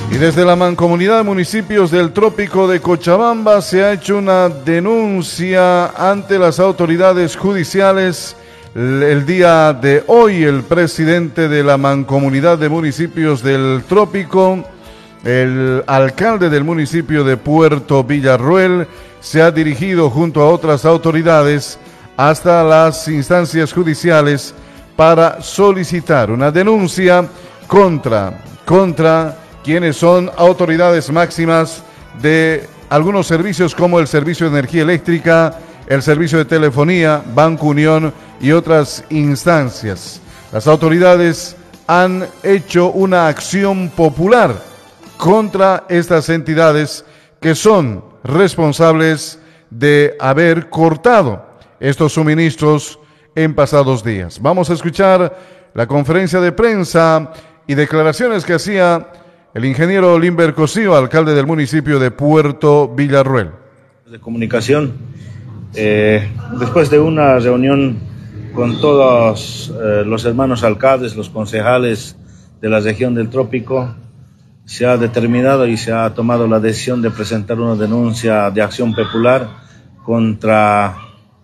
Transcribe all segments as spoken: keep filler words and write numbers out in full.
Y desde la Mancomunidad de Municipios del Trópico de Cochabamba se ha hecho una denuncia ante las autoridades judiciales. El día de hoy, el presidente de la Mancomunidad de Municipios del Trópico, el alcalde del municipio de Puerto Villarroel, se ha dirigido junto a otras autoridades hasta las instancias judiciales para solicitar una denuncia contra, contra quienes son autoridades máximas de algunos servicios como el Servicio de Energía Eléctrica, el Servicio de Telefonía, Banco Unión y otras instancias. Las autoridades han hecho una acción popular contra estas entidades que son responsables de haber cortado estos suministros en pasados días. Vamos a escuchar la conferencia de prensa y declaraciones que hacía el ingeniero Limber Cosío, alcalde del municipio de Puerto Villarroel. De comunicación, eh, después de una reunión con todos eh, los hermanos alcaldes, los concejales de la región del Trópico, se ha determinado y se ha tomado la decisión de presentar una denuncia de acción popular contra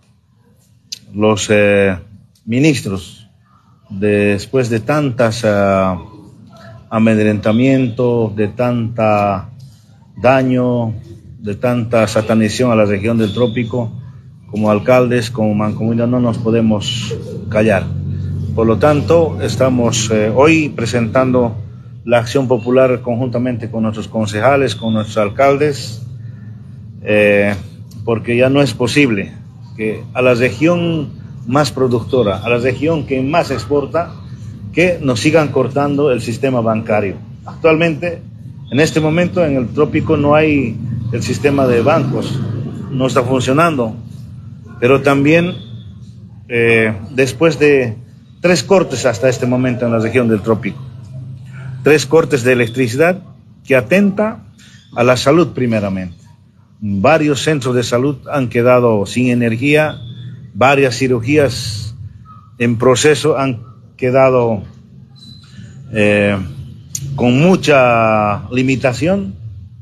los eh, ministros, después de tantas uh, amedrentamiento, de tanta daño, de tanta satanización a la región del Trópico. Como alcaldes, como mancomunidad, no nos podemos callar. Por lo tanto, estamos eh, hoy presentando la acción popular conjuntamente con nuestros concejales, con nuestros alcaldes, eh, porque ya no es posible que a la región más productora, a la región que más exporta, que nos sigan cortando el sistema bancario. Actualmente, en este momento, en el Trópico no hay el sistema de bancos, no está funcionando, pero también eh, después de tres cortes hasta este momento en la región del Trópico, tres cortes de electricidad que atenta a la salud primeramente. Varios centros de salud han quedado sin energía, varias cirugías en proceso han quedado eh, con mucha limitación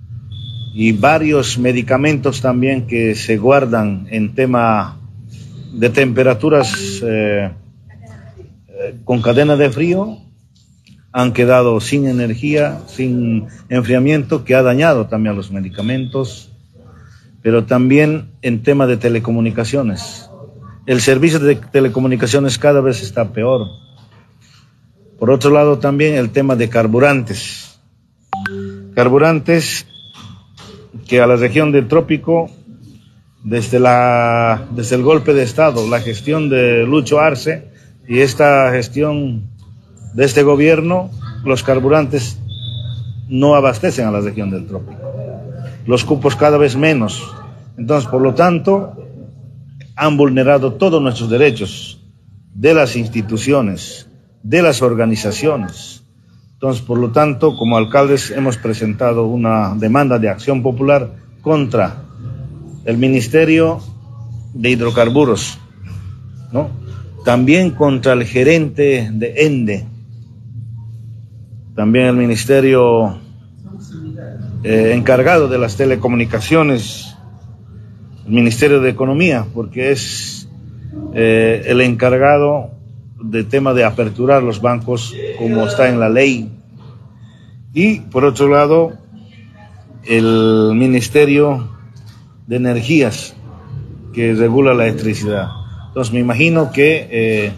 y varios medicamentos también que se guardan en tema de temperaturas eh, eh, con cadena de frío han quedado sin energía, sin enfriamiento, que ha dañado también a los medicamentos, pero también en tema de telecomunicaciones. El servicio de telecomunicaciones cada vez está peor. Por otro lado, también el tema de carburantes. Carburantes que a la región del Trópico, desde, la, desde el golpe de Estado, la gestión de Lucho Arce y esta gestión de este gobierno, los carburantes no abastecen a la región del Trópico. Los cupos cada vez menos. Entonces, por lo tanto, han vulnerado todos nuestros derechos de las instituciones, de las organizaciones. Entonces, por lo tanto, como alcaldes hemos presentado una demanda de acción popular contra el Ministerio de Hidrocarburos, ¿no? También contra el gerente de ENDE, también el Ministerio eh, encargado de las telecomunicaciones, el Ministerio de Economía, porque es eh, el encargado de tema de aperturar los bancos como está en la ley. Y por otro lado, el Ministerio de Energías, que regula la electricidad. Entonces me imagino que eh,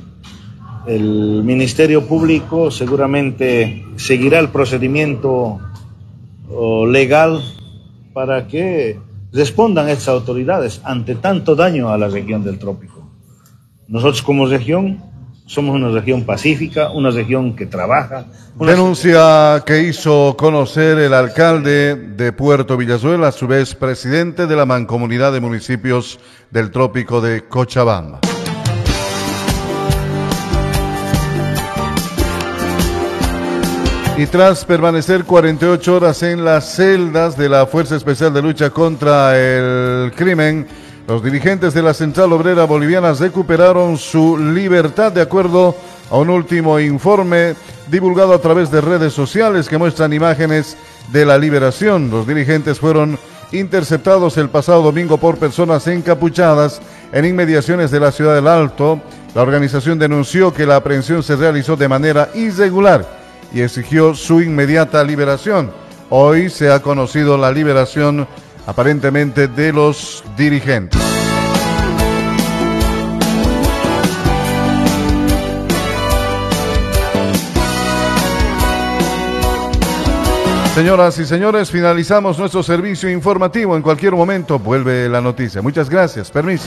el Ministerio Público seguramente seguirá el procedimiento oh, legal para que respondan estas autoridades ante tanto daño a la región del Trópico. Nosotros como región somos una región pacífica, una región que trabaja. Denuncia que hizo conocer el alcalde de Puerto Villarroel, a su vez presidente de la Mancomunidad de Municipios del Trópico de Cochabamba. Y tras permanecer cuarenta y ocho horas en las celdas de la Fuerza Especial de Lucha contra el Crimen, los dirigentes de la Central Obrera Boliviana recuperaron su libertad de acuerdo a un último informe divulgado a través de redes sociales que muestran imágenes de la liberación. Los dirigentes fueron interceptados el pasado domingo por personas encapuchadas en inmediaciones de la ciudad del Alto. La organización denunció que la aprehensión se realizó de manera irregular y exigió su inmediata liberación. Hoy se ha conocido la liberación aparentemente de los dirigentes. Señoras y señores, finalizamos nuestro servicio informativo. En cualquier momento vuelve la noticia. Muchas gracias. Permiso.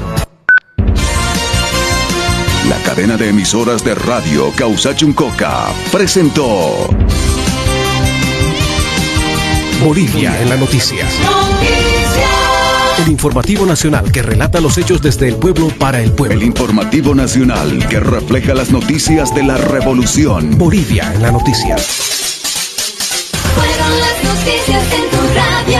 La cadena de emisoras de radio Causachuncoca presentó Bolivia en la noticia. El informativo nacional que relata los hechos desde el pueblo para el pueblo. El informativo nacional que refleja las noticias de la revolución. Bolivia en la noticia. Fueron las noticias en tu radio.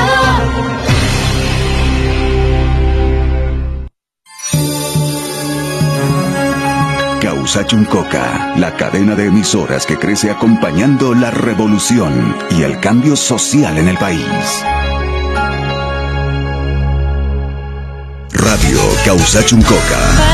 Causachuncoca, la cadena de emisoras que crece acompañando la revolución y el cambio social en el país. Radio Causachuncoca.